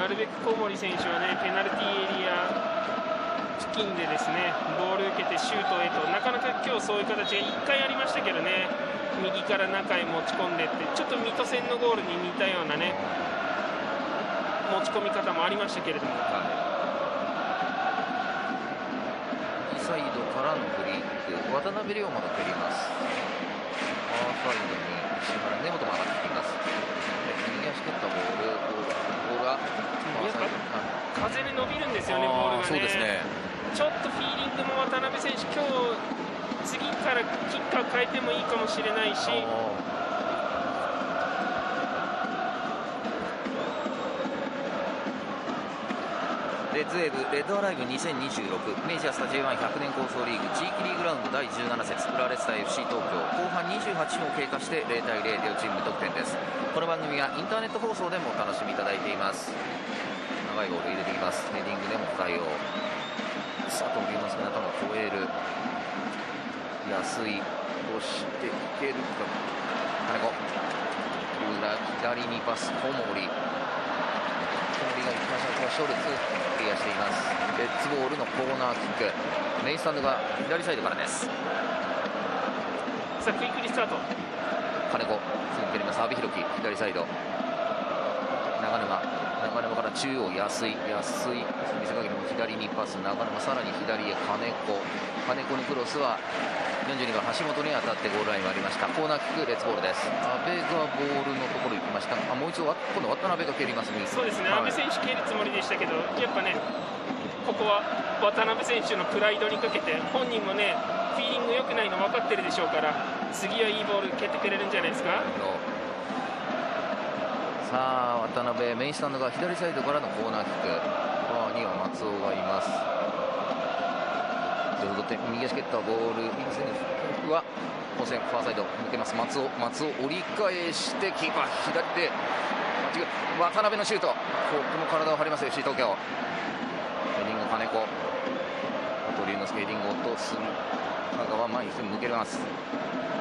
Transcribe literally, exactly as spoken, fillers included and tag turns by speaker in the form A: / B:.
A: なるべく小森選手はね、ペナルティーエリア付近でですね、ボール受けてシュートへと、なかなか今日そういう形がいっかいありましたけどね、右から中へ持ち込んでって、ちょっと水戸戦のゴールに似たようなね、持ち込み方もありましたけれども、
B: はい、右サイドからのフリーキック、渡辺龍馬が蹴ります。ファーサイドに石原根本も上がってきます。右足蹴ったボール、ボールが
A: 風で伸びるんですよね、ボールがね。
B: そうですね。
A: ちょっとフィーリングも渡辺選手、今日次からキッカー変えてもいいかもしれないし、
B: レッズウェーブレッドアライブにせんにじゅうろく明治安田 ジェイワンひゃく 年構想リーグ地域リーグラウンドだいじゅうなな節浦和レッズ対 エフシー 東京、後半にじゅうはちふんを経過してゼロたいゼロ、両チーム無得点です。この番組はインターネット放送でもお楽しみいただいています。長いボール入れてきます。ヘディングでも対応、佐藤龍之介の頭を超える安井、そしていけるか金子、裏左にパス小森、小森が一番最初はショルツクリアしています。レッツボールのコーナーキック、メインスタンドが左サイドからです。
A: さあクイックリスタート、
B: 金子次に蹴ります。阿部寛樹左サイド、長沼長沼から中央安井安井見せかけても左にパス、長沼さらに左へ金子金子にクロスはよんじゅうにばん橋本に当たってゴールラインはありました。コーナーキックレッツボールです。阿部がボールのところ行きました。あもう一度今度渡辺が蹴りますね。
A: そうですね、はい、阿部選手蹴るつもりでしたけど、やっぱねここは渡辺選手のプライドにかけて、本人もねフィーリング良くないの分かってるでしょうから、次はいいボール蹴ってくれるんじゃないですか。
B: さあ渡辺、メインスタンドが左サイドからのコーナーキック、バーには松尾がいます。右足蹴ったボール、右線は本線ファーサイド抜けます。松尾松尾折り返してキーパー左で渡辺のシュート、ここも体を張ります。エフシー 東京、ヘディング金子、あと龍之介ヘディングを落とす、香川前に抜けます。